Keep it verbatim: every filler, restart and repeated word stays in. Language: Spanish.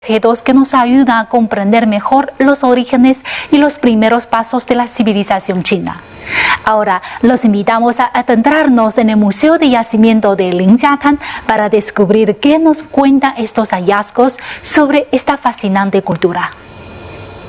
objetos que nos ayudan a comprender mejor los orígenes y los primeros pasos de la civilización china. Ahora los invitamos a adentrarnos en el Museo de Yacimiento de Linjiatán para descubrir qué nos cuentan estos hallazgos sobre esta fascinante cultura.